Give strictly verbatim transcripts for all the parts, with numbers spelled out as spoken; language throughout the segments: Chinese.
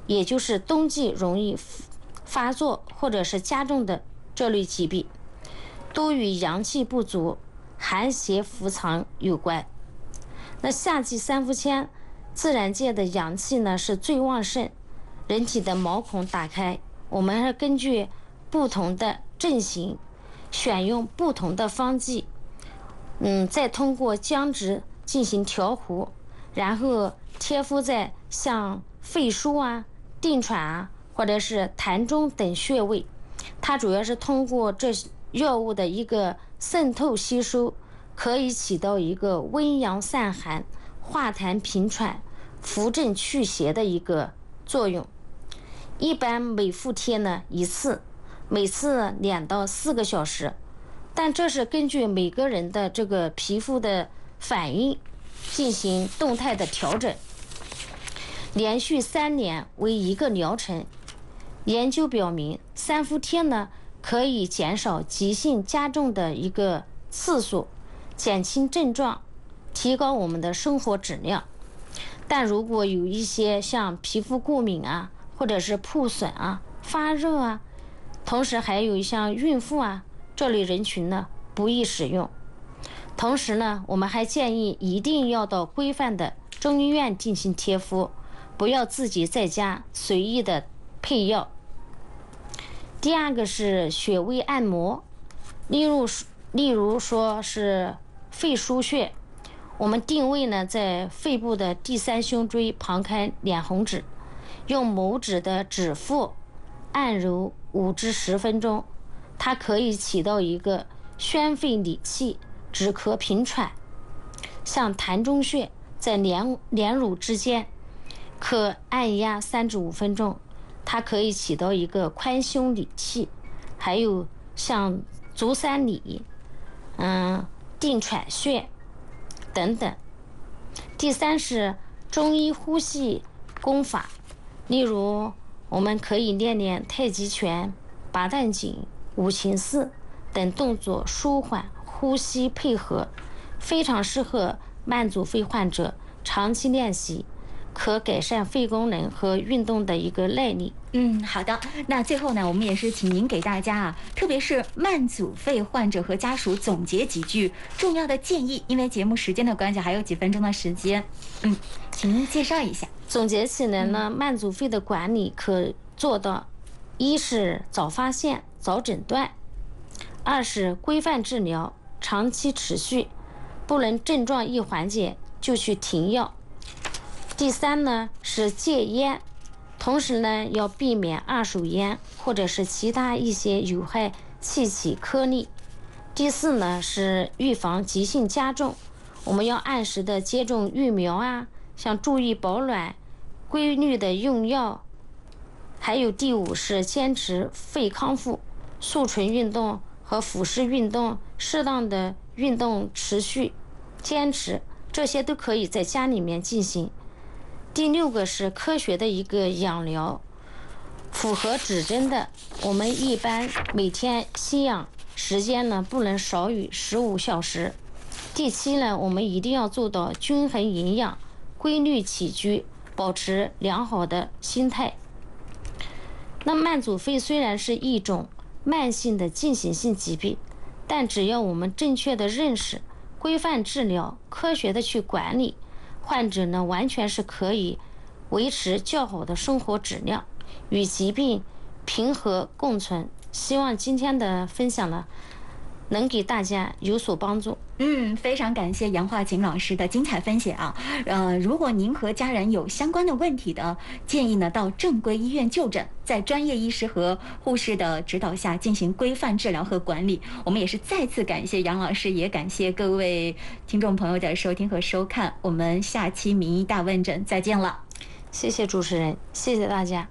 也就是冬季容易发作或者是加重的这类疾病，都与阳气不足、寒邪伏藏有关。那夏季三伏天，自然界的阳气呢是最旺盛，人体的毛孔打开，我们是根据不同的症型，选用不同的方剂，嗯，再通过姜汁进行调和，然后贴敷在像肺腧啊、定喘啊，或者是膻中等穴位。它主要是通过这药物的一个渗透吸收，可以起到一个温阳散寒、化痰平喘、扶正祛邪的一个作用。一般每敷贴呢一次，每次两到四个小时，但这是根据每个人的这个皮肤的反应进行动态的调整。连续三年为一个疗程。研究表明，三伏贴呢可以减少急性加重的一个次数，减轻症状，提高我们的生活质量。但如果有一些像皮肤过敏啊，或者是破损啊、发热啊，同时还有像孕妇啊这类人群呢，不宜使用。同时呢，我们还建议一定要到规范的中医院进行贴敷，不要自己在家随意的配药。第二个是穴位按摩，例如例如说是肺腧穴，我们定位呢在肺部的第三胸椎旁开两红指，用拇指的指腹按揉五至十分钟，它可以起到一个宣肺理气、止咳平喘。像膻中穴在两两乳之间，可按压三至五分钟，它可以起到一个宽胸理气。还有像足三里、嗯、定喘穴等等。第三是中医呼吸功法，例如我们可以练练太极拳、八段锦、五禽四等动作，舒缓呼吸配合，非常适合慢阻肺患者长期练习，可改善肺功能和运动的一个耐力。 嗯，好的。那最后呢，我们也是请您给大家啊，特别是慢阻肺患者和家属总结几句重要的建议，因为节目时间的关系，还有几分钟的时间。嗯，请您介绍一下。 总结起来呢，慢阻肺的管理可做到：一是早发现、早诊断；二是规范治疗，长期持续，不能症状一缓解就去停药；第三呢是戒烟，同时呢要避免二手烟或者是其他一些有害气体颗粒；第四呢是预防急性加重，我们要按时的接种疫苗啊，像注意保暖，规律的用药。还有第五是坚持肺康复，速纯运动和腹式运动，适当的运动持续坚持，这些都可以在家里面进行。第六个是科学的一个养疗，符合指针的，我们一般每天吸氧时间呢不能少于十五小时。第七呢，我们一定要做到均衡营养、规律起居，保持良好的心态。那慢阻肺虽然是一种慢性的进行性疾病，但只要我们正确的认识、规范治疗、科学的去管理，患者呢完全是可以维持较好的生活质量，与疾病平和共存。希望今天的分享呢能给大家有所帮助。 嗯，非常感谢杨化琴老师的精彩分享啊。呃，如果您和家人有相关的问题的，建议呢到正规医院就诊，在专业医师和护士的指导下进行规范治疗和管理。我们也是再次感谢杨老师，也感谢各位听众朋友的收听和收看。我们下期名医大问诊再见了。 谢谢主持人，谢谢大家。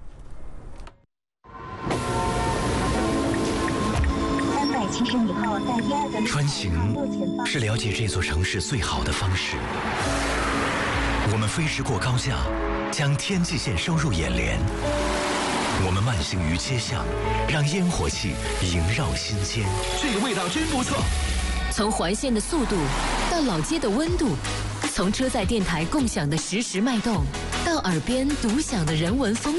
穿行是了解这座城市最好的方式。我们飞驰过高架，将天际线收入眼帘。我们慢行于街巷，让烟火气萦绕心间。 这个味道真不错。 从环线的速度到老街的温度，从车载电台共享的实时脉动，到耳边独享的人文风